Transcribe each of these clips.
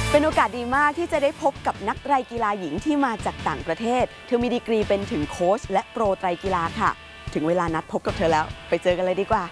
เป็นโอกาสดีมากที่จะได้พบกับนักไตรกีฬาหญิงที่มาจากต่างประเทศเธอมีดีกรีเป็นถึงโค้ชและโปรไตรกีฬาค่ะถึงเวลานัดพบกับเธอแล้วไปเจอกันเลยดีกว่า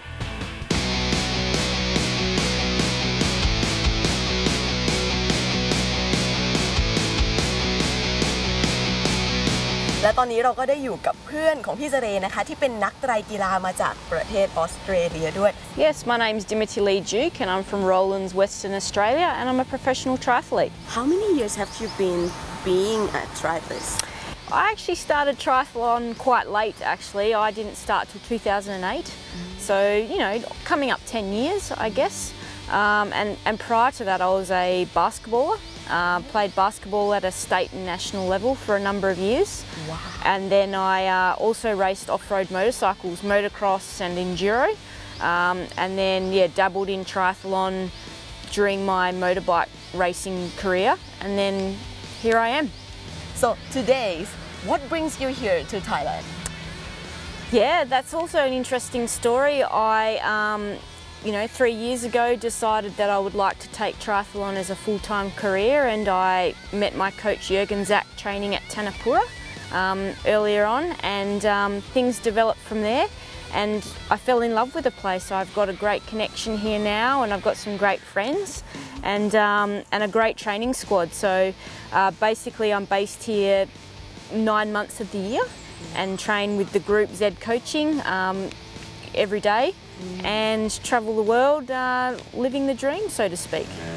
และตอนนี้เราก็ได้อยู่กับเพื่อนของพี่เจเรนะคะที่เป็นนักไตรกีฬามาจากประเทศออสเตรเลียด้วย Yes, my name's Dimitri Lee Duke and I'm from Rowlands, Western Australia and I'm a professional triathlete. How many years have you been being a triathlete? I actually started triathlon quite late actually. I didn't start till 2008. So, you know, coming up 10 years I guess. And prior to that I was a basketballer. Played basketball at a state and national level for a number of years. Wow. And then I also raced off-road motorcycles, motocross and enduro. And then, yeah, dabbled in triathlon during my motorbike racing career. And then here I am. So today, what brings you here to Thailand? Yeah, that's also an interesting story. You know, 3 years ago decided that I would like to take triathlon as a full-time career, and I met my coach Jürgen Zach training at Tanapura earlier on, and things developed from there and I fell in love with the place. So I've got a great connection here now and I've got some great friends and a great training squad. So basically I'm based here 9 months of the year and train with the group Z Coaching every day and travel the world living the dream, so to speak.